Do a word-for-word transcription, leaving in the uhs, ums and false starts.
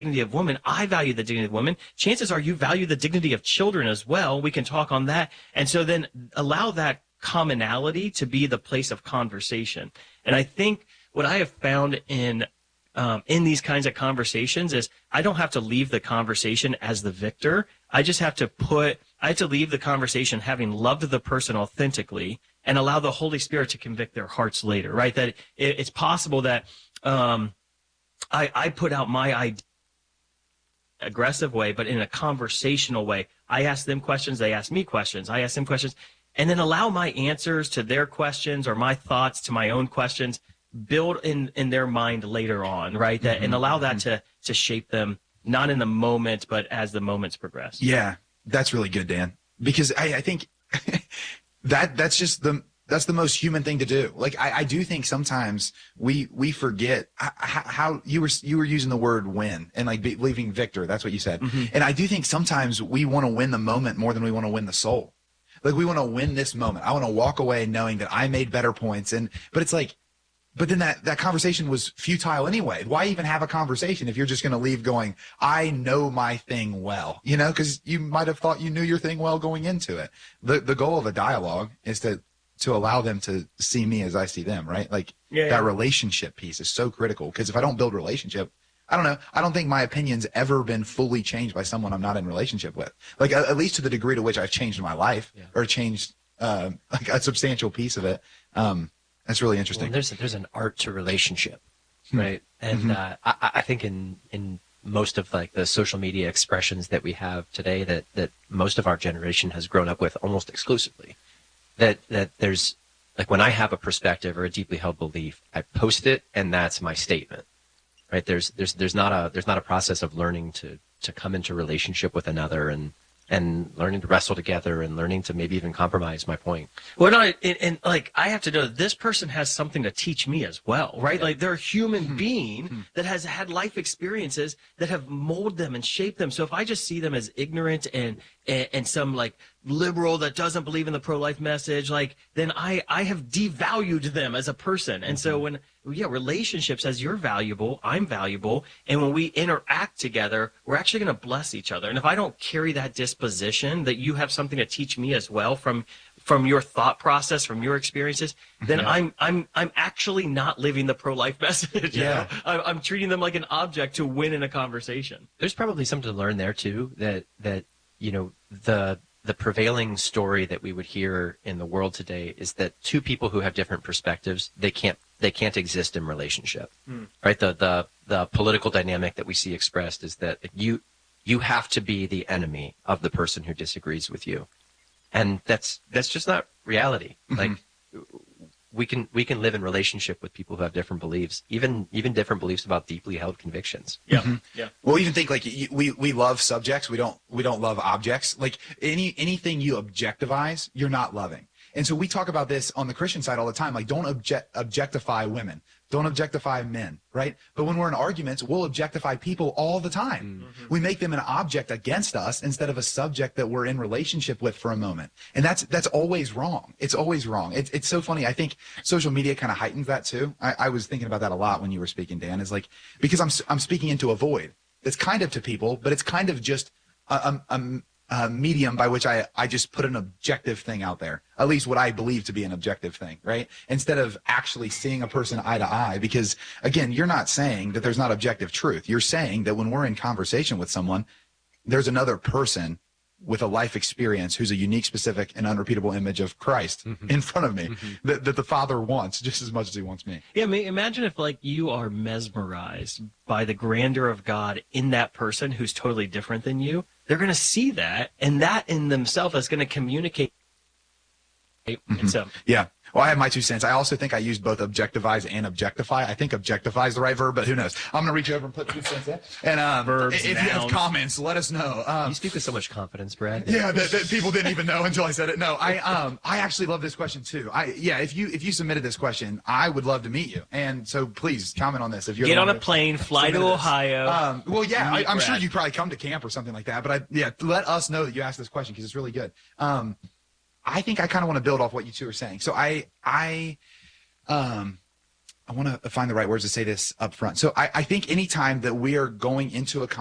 dignity of woman. I value the dignity of woman. Chances are you value the dignity of children as well. We can talk on that. And so then allow that commonality to be the place of conversation. And I think what I have found in um, in these kinds of conversations is I don't have to leave the conversation as the victor. I just have to put, I have to leave the conversation having loved the person authentically and allow the Holy Spirit to convict their hearts later, right? That it, it's possible that um, I, I put out my idea aggressive way, but in a conversational way. I ask them questions, they ask me questions, I ask them questions, and then allow my answers to their questions or my thoughts to my own questions build in, in their mind later on, right? That, mm-hmm. And allow that to, to shape them, not in the moment, but as the moments progress. Yeah, that's really good, Dan. Because I, I think that that's just the that's the most human thing to do. Like I, I do think sometimes we we forget how, how you were you were using the word win and like be, leaving victor. That's what you said. Mm-hmm. And I do think sometimes we want to win the moment more than we want to win the soul. Like we want to win this moment. I want to walk away knowing that I made better points. And but it's like, but then that that conversation was futile anyway. Why even have a conversation if you're just going to leave going, I know my thing well, you know, because you might have thought you knew your thing well going into it. The the goal of a dialogue is to to allow them to see me as I see them, right? Like yeah, that yeah. relationship piece is so critical because if I don't build relationship, I don't know. I don't think my opinion's ever been fully changed by someone I'm not in relationship with. Like at, at least to the degree to which I've changed my life yeah. or changed uh, like a substantial piece of it. Um, that's really interesting. Well, there's there's an art to relationship, right? And mm-hmm. uh, I, I think in in most of like the social media expressions that we have today, that that most of our generation has grown up with almost exclusively. That that there's like when I have a perspective or a deeply held belief, I post it and that's my statement. Right? There's there's there's not a there's not a process of learning to to come into relationship with another and and learning to wrestle together and learning to maybe even compromise my point. Well, no, and, and like I have to know that this person has something to teach me as well, right? Yeah. Like they're a human mm-hmm. being mm-hmm. that has had life experiences that have molded them and shaped them. So if I just see them as ignorant and and, and some like liberal that doesn't believe in the pro-life message, like then I I have devalued them as a person. And mm-hmm. so when yeah, relationships as you're valuable, I'm valuable, and when we interact together, we're actually going to bless each other. And if I don't carry that disposition that you have something to teach me as well from from your thought process, from your experiences, then yeah. I'm I'm I'm actually not living the pro-life message. You yeah, know? I'm, I'm treating them like an object to win in a conversation. There's probably something to learn there too. That that you know the. The prevailing story that we would hear in the world today is that two people who have different perspectives, they can't they can't exist in relationship, mm. right? The the the political dynamic that we see expressed is that you you have to be the enemy of the person who disagrees with you, and that's that's just not reality. Mm-hmm. Like we can we can live in relationship with people who have different beliefs, even even different beliefs about deeply held convictions. Yeah, mm-hmm. yeah. Well, even think like we we love subjects. We don't we don't love objects. Like any anything you objectivize, you're not loving. And so we talk about this on the Christian side all the time. Like don't object objectify women. Don't objectify men, right? But when we're in arguments, we'll objectify people all the time. Mm-hmm. We make them an object against us instead of a subject that we're in relationship with for a moment. And that's that's always wrong. It's always wrong. It's it's so funny. I think social media kind of heightens that too. I, I was thinking about that a lot when you were speaking, Dan. Is like because I'm I'm speaking into a void. It's kind of to people, but it's kind of just a, a, a Uh, medium by which I, I just put an objective thing out there, at least what I believe to be an objective thing, right? Instead of actually seeing a person eye to eye, because again, you're not saying that there's not objective truth. You're saying that when we're in conversation with someone, there's another person with a life experience who's a unique, specific, and unrepeatable image of Christ mm-hmm. in front of me mm-hmm. that, that the Father wants just as much as he wants me. Yeah, I mean, imagine if like you are mesmerized by the grandeur of God in that person who's totally different than you. They're going to see that, and that in themselves is going to communicate. Mm-hmm. And so, yeah. Well, I have my two cents. I also think I used both objectivize and objectify. I think objectify is the right verb, but who knows? I'm going to reach over and put two cents in. And um, Verbs, if nouns. you have comments, let us know. Um, you speak with so much confidence, Brad. Yeah, that, that people didn't even know until I said it. No, I um I actually love this question too. I yeah, if you if you submitted this question, I would love to meet you. And so please comment on this. If you're get on a plane, fly to Ohio. Um, well, yeah, I, I'm Brad. sure you probably come to camp or something like that. But I yeah, let us know that you asked this question because it's really good. Um. I think I kind of want to build off what you two are saying. So I, I, um, I want to find the right words to say this up front. So I, I think anytime that we are going into a